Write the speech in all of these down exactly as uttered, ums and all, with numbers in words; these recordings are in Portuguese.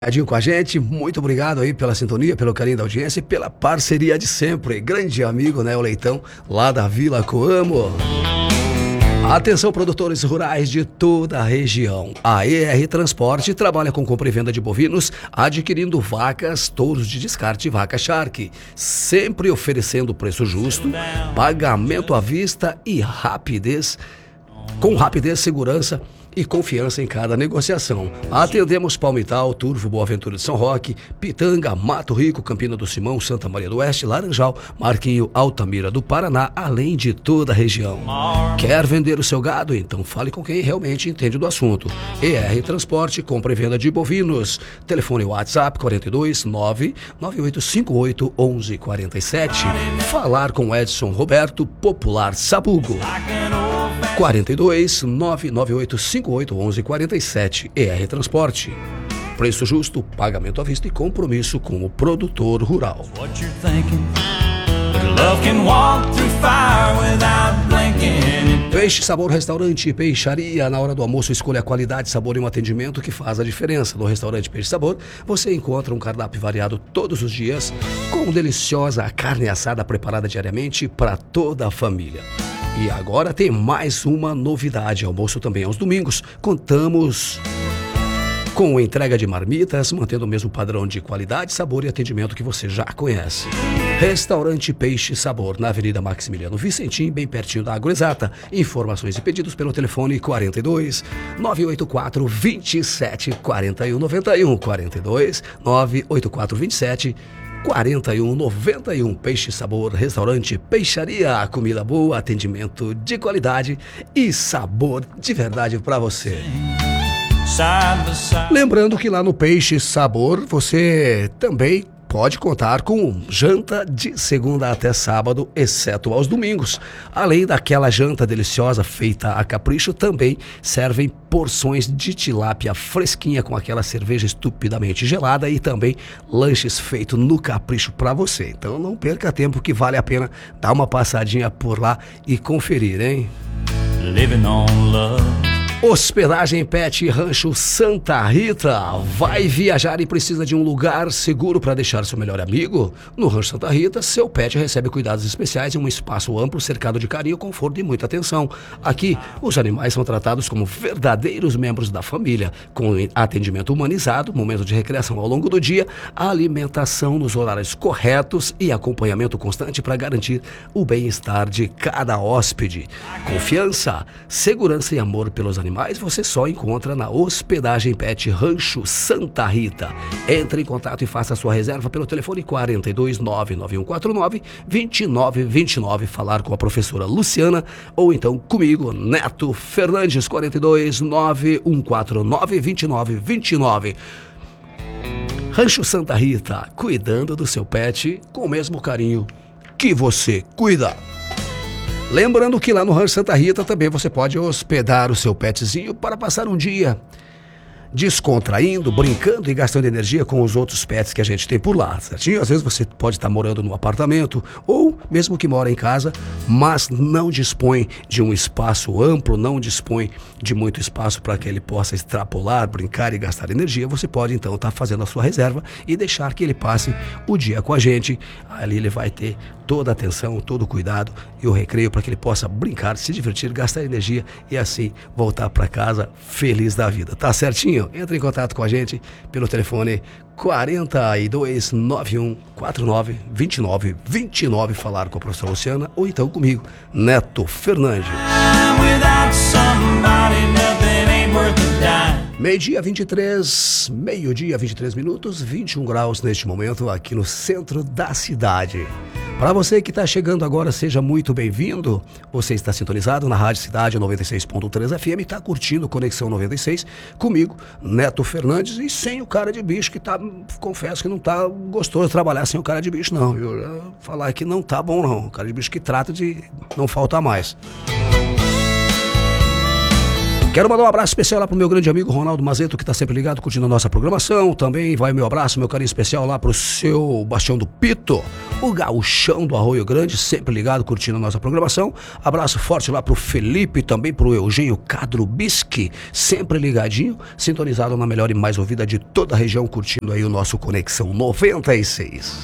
Adinho com a gente, muito obrigado aí pela sintonia, pelo carinho da audiência e pela parceria de sempre. Grande amigo, né, o Leitão, lá da Vila Coamo. Atenção, produtores rurais de toda a região. A E R Transporte trabalha com compra e venda de bovinos, adquirindo vacas, touros de descarte e vaca charque, sempre oferecendo preço justo, pagamento à vista e rapidez, com rapidez, segurança e confiança em cada negociação. Atendemos Palmital, Turvo, Boa Ventura de São Roque, Pitanga, Mato Rico, Campina do Simão, Santa Maria do Oeste, Laranjal, Marquinho, Altamira do Paraná, além de toda a região. Quer vender o seu gado? Então fale com quem realmente entende do assunto. E R Transporte, compra e venda de bovinos. Telefone WhatsApp quarenta e dois, nove nove oito cinco oito, onze quarenta e sete. Falar com Edson Roberto, Popular Sabugo. quarenta e dois, nove nove oito cinco oito, onze quarenta e sete. E R Transporte. Preço justo, pagamento à vista e compromisso com o produtor rural. Peixe Sabor Restaurante e Peixaria. Na hora do almoço, escolha a qualidade, sabor e um atendimento que faz a diferença. No restaurante Peixe Sabor, você encontra um cardápio variado todos os dias, com deliciosa carne assada preparada diariamente para toda a família. E agora tem mais uma novidade, almoço também aos domingos. Contamos com entrega de marmitas, mantendo o mesmo padrão de qualidade, sabor e atendimento que você já conhece. Restaurante Peixe Sabor, na Avenida Maximiliano Vicentim, bem pertinho da Agroexata. Informações e pedidos pelo telefone quarenta e dois, nove oito quatro, vinte e sete, quarenta e um, noventa e um, quarenta e dois, nove oito quatro, vinte e sete, quarenta e um, noventa e um. Peixe Sabor, Restaurante Peixaria, comida boa, atendimento de qualidade e sabor de verdade para você. Lembrando que lá no Peixe Sabor você também pode contar com janta de segunda até sábado, exceto aos domingos. Além daquela janta deliciosa feita a capricho, também servem porções de tilápia fresquinha com aquela cerveja estupidamente gelada e também lanches feitos no capricho para você. Então não perca tempo, que vale a pena dar uma passadinha por lá e conferir, hein? Living on love. Hospedagem Pet Rancho Santa Rita. Vai viajar e precisa de um lugar seguro para deixar seu melhor amigo? No Rancho Santa Rita, seu pet recebe cuidados especiais em um espaço amplo, cercado de carinho, conforto e muita atenção. Aqui, os animais são tratados como verdadeiros membros da família, com atendimento humanizado, momentos de recreação ao longo do dia, alimentação nos horários corretos e acompanhamento constante para garantir o bem-estar de cada hóspede. Confiança, segurança e amor pelos animais você só encontra na Hospedagem Pet Rancho Santa Rita. Entre em contato e faça a sua reserva pelo telefone quarenta e dois, nove nove um quatro nove, dois nove dois nove. Falar com a professora Luciana ou então comigo, Neto Fernandes, quarenta e dois, nove um quatro nove, dois nove dois nove. Rancho Santa Rita, cuidando do seu pet com o mesmo carinho que você cuida. Lembrando que lá no Rancho Santa Rita também você pode hospedar o seu petzinho para passar um dia descontraindo, brincando e gastando energia com os outros pets que a gente tem por lá, certinho? Às vezes você pode estar morando num apartamento ou mesmo que mora em casa, mas não dispõe de um espaço amplo, não dispõe de muito espaço para que ele possa extrapolar, brincar e gastar energia. Você pode então estar fazendo a sua reserva e deixar que ele passe o dia com a gente. Ali ele vai ter toda a atenção, todo o cuidado e o recreio para que ele possa brincar, se divertir, gastar energia e assim voltar para casa feliz da vida. Tá certinho? Entre em contato com a gente pelo telefone quarenta e dois, nove um quatro nove, dois nove dois nove. Falar com a professora Luciana ou então comigo, Neto Fernandes. Meio-dia vinte e três, meio-dia vinte e três minutos, vinte e um graus neste momento aqui no centro da cidade. Para você que está chegando agora, seja muito bem-vindo. Você está sintonizado na Rádio Cidade noventa e seis ponto três F M, está curtindo Conexão noventa e seis comigo, Neto Fernandes, e sem o cara de bicho que tá, confesso que não tá gostoso de trabalhar sem o cara de bicho não, viu? Falar que não tá bom não, o cara de bicho que trata de não faltar mais. Quero mandar um abraço especial lá pro meu grande amigo Ronaldo Mazeto, que tá sempre ligado, curtindo a nossa programação. Também vai meu abraço, meu carinho especial lá pro seu Bastião do Pito, o gauchão do Arroio Grande, sempre ligado, curtindo a nossa programação. Abraço forte lá pro Felipe, também pro Eugênio Kadrubiski, sempre ligadinho, sintonizado na melhor e mais ouvida de toda a região, curtindo aí o nosso Conexão noventa e seis.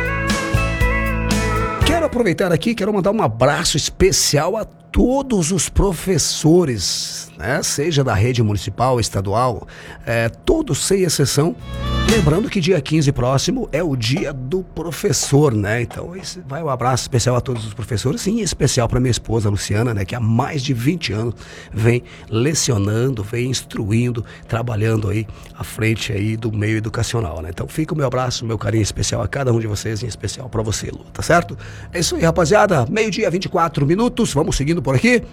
Quero aproveitar aqui, quero mandar um abraço especial a todos os professores, né? Seja da rede municipal, estadual, é, todos sem exceção. Lembrando que dia quinze próximo é o dia do professor, né? Então esse vai um abraço especial a todos os professores, em especial para minha esposa Luciana, né? Que há mais de vinte anos vem lecionando, vem instruindo, trabalhando aí à frente aí do meio educacional, né? Então fica o meu abraço, meu carinho especial a cada um de vocês, em especial para você, Lu, tá certo? É isso aí, rapaziada, meio-dia, vinte e quatro minutos, vamos seguindo por aqui.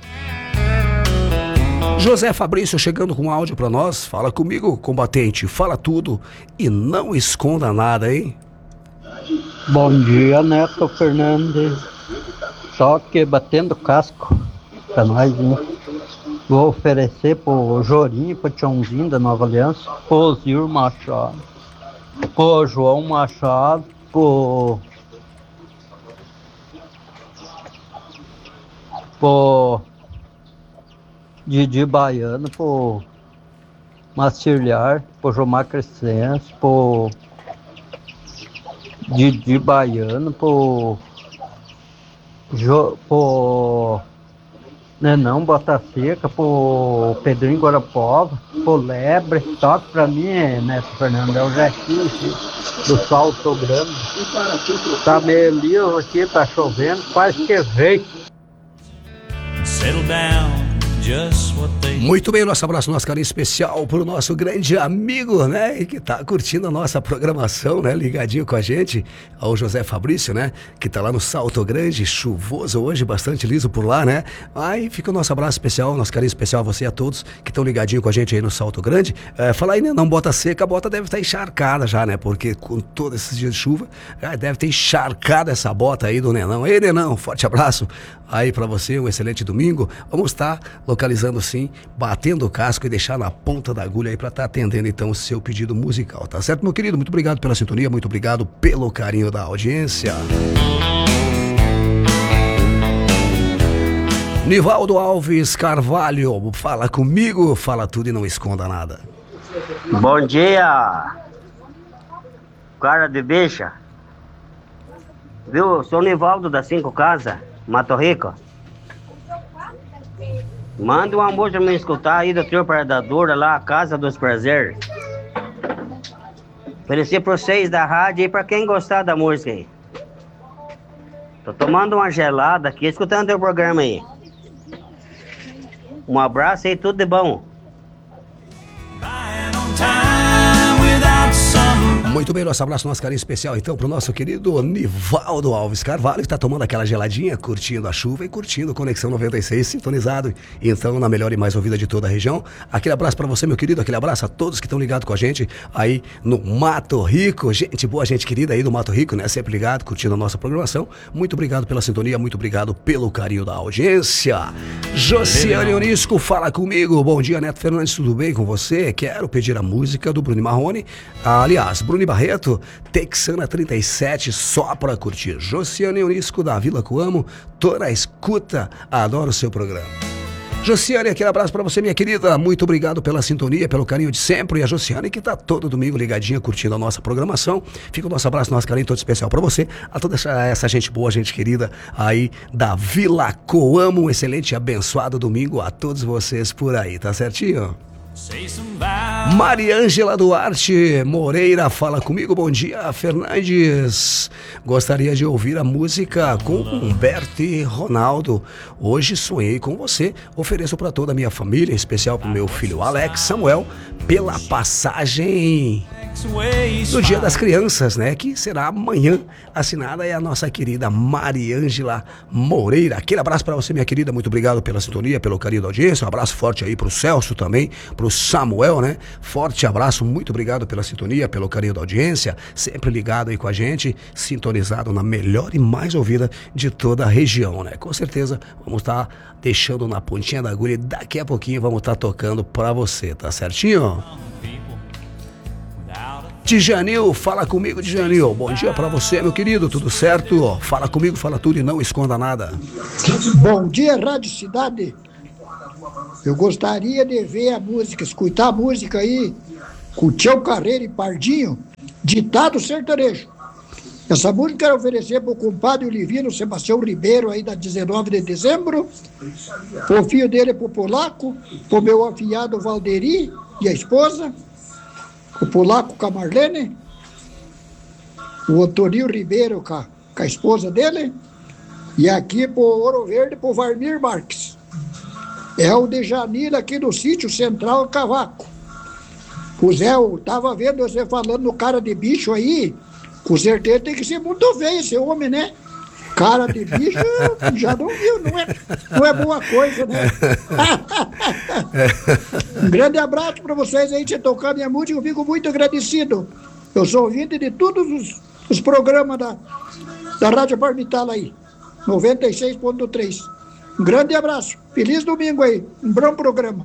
José Fabrício chegando com áudio pra nós. Fala comigo, combatente, fala tudo e não esconda nada, hein? Bom dia, Neto Fernandes. Só que batendo casco pra nós, né? Vou oferecer pro Jorinho, pro Tchãozinho da Nova Aliança, pro Zir Machado, pro João Machado, pro... pro... Didi Baiano, pro Marciliar, pro Jomar Crescencio, pro Didi Baiano, pro, jo, pro Nenão Bota Seca, pro Pedrinho Guarapova, pro Lebre. Toque pra mim, Neto Fernando, é o Jequinho do Salto Grande. Tá meio liso aqui, tá chovendo, quase que veio. Settle down. Muito bem, nosso abraço, nosso carinho especial pro nosso grande amigo, né, e que tá curtindo a nossa programação, né, ligadinho com a gente, ao José Fabrício, né, que tá lá no Salto Grande, chuvoso hoje, bastante liso por lá, né. Aí fica o nosso abraço especial, nosso carinho especial a você e a todos que estão ligadinho com a gente aí no Salto Grande. É, falar aí, né, não bota seca, a bota deve estar encharcada já, né, porque com todos esses dias de chuva, já deve ter encharcado essa bota aí do Nenão. Ei, Nenão, forte abraço aí pra você, um excelente domingo. Vamos estar localizando sim, batendo o casco e deixar na ponta da agulha aí pra estar atendendo então o seu pedido musical, tá certo, meu querido? Muito obrigado pela sintonia, muito obrigado pelo carinho da audiência. Nivaldo Alves Carvalho, fala comigo, fala tudo e não esconda nada. Bom dia, cara de bicha. Viu, sou o Nivaldo da Cinco Casa, Mato Rico. Manda uma música pra me escutar aí do Trio Predadora lá, a Casa dos Prazeres. Ofereci pra vocês da rádio e pra quem gostar da música aí. Tô tomando uma gelada aqui, escutando teu programa aí. Um abraço aí, tudo de bom. Muito bem, nosso abraço, nosso carinho especial então pro nosso querido Nivaldo Alves Carvalho, que tá tomando aquela geladinha, curtindo a chuva e curtindo Conexão noventa e seis, sintonizado então na melhor e mais ouvida de toda a região. Aquele abraço pra você, meu querido, aquele abraço a todos que estão ligados com a gente aí no Mato Rico, gente boa, gente querida aí do Mato Rico, né, sempre ligado, curtindo a nossa programação. Muito obrigado pela sintonia, muito obrigado pelo carinho da audiência. Josiane Onisco, fala comigo. Bom dia, Neto Fernandes, tudo bem com você? Quero pedir a música do Bruno Marrone, aliás, Bruno Barreto, Texana trinta e sete, só pra curtir. Josiane Unisco da Vila Coamo, tô na escuta, adoro o seu programa. Josiane, aquele abraço pra você, minha querida, muito obrigado pela sintonia, pelo carinho de sempre. E a Josiane que tá todo domingo ligadinha, curtindo a nossa programação. Fica o nosso abraço, nosso carinho todo especial pra você, a toda essa, essa gente boa, gente querida aí da Vila Coamo. Um excelente e abençoado domingo a todos vocês por aí, tá certinho? Mariângela Duarte Moreira, fala comigo, bom dia, Fernandes. Gostaria de ouvir a música com Humberto e Ronaldo. Hoje sonhei com você. Ofereço para toda a minha família, em especial para o meu filho Alex Samuel, pela passagem do Dia das Crianças, né? Que será amanhã. Assinada é a nossa querida Mariângela Moreira. Aquele abraço para você, minha querida. Muito obrigado pela sintonia, pelo carinho da audiência. Um abraço forte aí pro Celso também, pro Samuel, né? Forte abraço, muito obrigado pela sintonia, pelo carinho da audiência. Sempre ligado aí com a gente, sintonizado na melhor e mais ouvida de toda a região, né? Com certeza vamos estar deixando na pontinha da agulha e daqui a pouquinho vamos estar tocando pra você, tá certinho? Djanil, fala comigo, Djanil. Bom dia pra você, meu querido, tudo certo? Fala comigo, fala tudo e não esconda nada. Bom dia, Rádio Cidade. Eu gostaria de ver a música, escutar a música aí com o Tião Carreiro e Pardinho, Ditado Sertanejo. Essa música eu quero oferecer para o compadre Olivino Sebastião Ribeiro, aí da dezenove de dezembro. O filho dele é pro Polaco, pro meu afiado Valderi e a esposa, o Polaco com a Marlene, o Antoninho Ribeiro com a, com a esposa dele, e aqui pro Ouro Verde, pro Varmir Marques. É o de Janila aqui do sítio Central Cavaco. O Zé, eu tava vendo você falando no cara de bicho aí. Com certeza tem que ser muito feio esse homem, né? Cara de bicho já não viu, não é, não é boa coisa, né? Um grande abraço para vocês aí, você tocar minha música, eu fico muito agradecido. Eu sou ouvinte de todos os, os programas da, da Rádio Parmitala aí, noventa e seis ponto três. Um grande abraço, feliz domingo aí, um bom programa.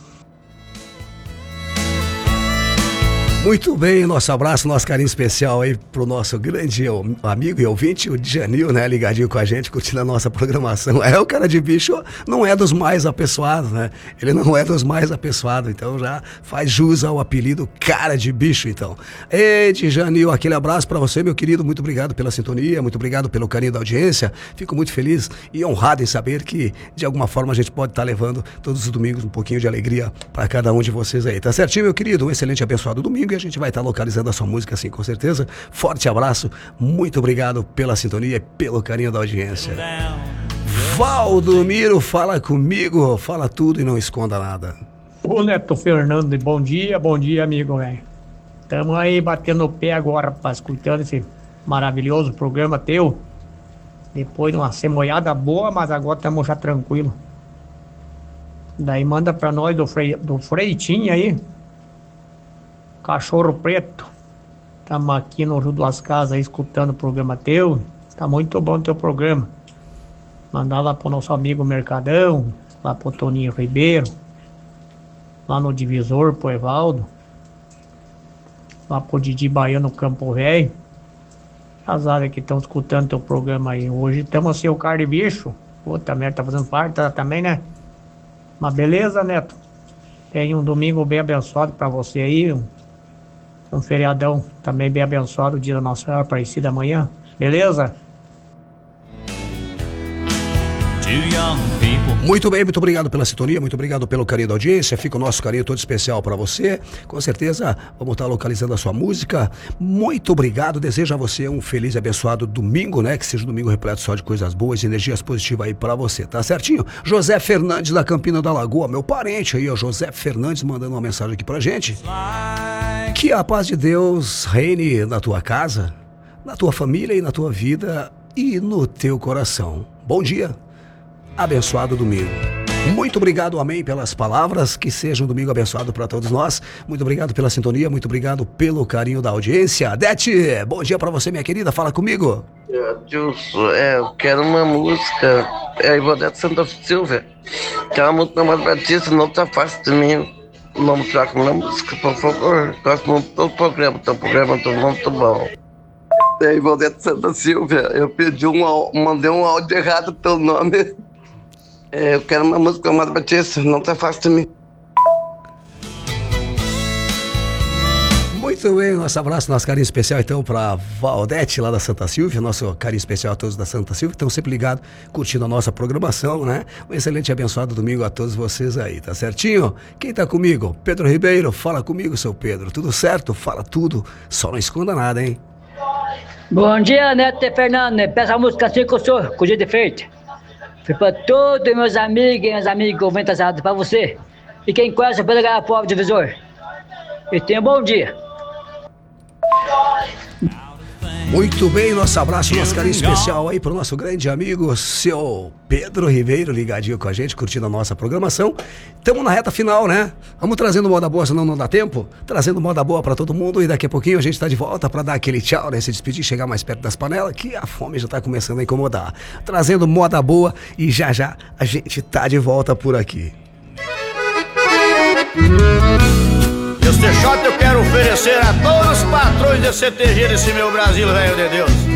Muito bem, nosso abraço, nosso carinho especial aí pro nosso grande amigo e ouvinte, o Djanil, né, ligadinho com a gente, curtindo a nossa programação. É, o cara de bicho não é dos mais apessoados, né? Ele não é dos mais apessoados, então já faz jus ao apelido cara de bicho, então. Ei, Djanil, aquele abraço pra você, meu querido, muito obrigado pela sintonia, muito obrigado pelo carinho da audiência. Fico muito feliz e honrado em saber que, de alguma forma, a gente pode estar levando todos os domingos um pouquinho de alegria pra cada um de vocês aí. Tá certinho, meu querido? Um excelente e abençoado domingo. E a gente vai estar localizando a sua música, assim, com certeza. Forte abraço, muito obrigado pela sintonia e pelo carinho da audiência. Valdomiro, fala comigo, fala tudo e não esconda nada. Ô Neto Fernando, bom dia, bom dia, amigo, velho. Tamo aí batendo o pé agora, rapaz, escutando esse maravilhoso programa teu. Depois de uma semoiada boa, mas agora estamos já tranquilo. Daí manda pra nós do, Frei, do Freitinho aí. Cachorro Preto, estamos aqui no Rio das Casas aí, escutando o programa teu, tá muito bom o teu programa. Mandar lá pro nosso amigo Mercadão, lá pro Toninho Ribeiro, lá no Divisor, pro Evaldo, lá pro Didi Baiano Campo Velho, as áreas que estão escutando teu programa aí. Hoje estamos sem o cara de bicho, outra merda, tá fazendo parte tá, também, né? Mas beleza, Neto, tem um domingo bem abençoado pra você aí, um Um feriadão também bem abençoado, o dia da Nossa Senhora Aparecida amanhã, beleza? Muito bem, muito obrigado pela sintonia, muito obrigado pelo carinho da audiência. Fica o nosso carinho todo especial para você. Com certeza vamos estar localizando a sua música. Muito obrigado, desejo a você um feliz e abençoado domingo, né? Que seja um domingo repleto só de coisas boas e energias positivas aí para você, tá certinho? José Fernandes da Campina da Lagoa, meu parente aí, ó, José Fernandes mandando uma mensagem aqui pra gente. Que a paz de Deus reine na tua casa, na tua família e na tua vida e no teu coração. Bom dia. Abençoado domingo. Muito obrigado, amém, pelas palavras. Que seja um domingo abençoado para todos nós. Muito obrigado pela sintonia, muito obrigado pelo carinho da audiência. Dete, bom dia para você, minha querida, fala comigo. Adilson, é, eu quero uma música, é a Ivonete Santa Silva, que é uma música da Amado Batista, não tá fácil de mim. Não me troca uma música, por favor. Gosto muito do programa, teu programa é muito bom. É Ivonete Santa Silva, eu pedi um, mandei um áudio errado pelo nome. É, eu quero uma música da Amado Batista, não tá fácil de mim. Muito bem, nosso abraço, nosso carinho especial então para Valdete lá da Santa Silvia, nosso carinho especial a todos da Santa Silvia, estão sempre ligados, curtindo a nossa programação, né? Um excelente e abençoado domingo a todos vocês aí, tá certinho? Quem tá comigo? Pedro Ribeiro, fala comigo, seu Pedro, tudo certo? Fala tudo, só não esconda nada, hein? Bom dia, Neto e Fernando, peça a música assim que eu sou, com o dia de feito. Foi para todos meus amigos e minhas amigas que ouvem atrasado, para você. E quem conhece pode ganhar pro Divisor. E tenha um bom dia. Muito bem, nosso abraço, nosso carinho especial aí pro nosso grande amigo, seu Pedro Ribeiro, ligadinho com a gente, curtindo a nossa programação. Estamos na reta final, né? Vamos trazendo moda boa, senão não dá tempo. Trazendo moda boa pra todo mundo e daqui a pouquinho a gente tá de volta pra dar aquele tchau, né? Se despedir, chegar mais perto das panelas, que a fome já tá começando a incomodar. Trazendo moda boa e já já a gente tá de volta por aqui. Mister Peixoto eu quero oferecer a todos os patrões de C T G desse meu Brasil, velho de Deus.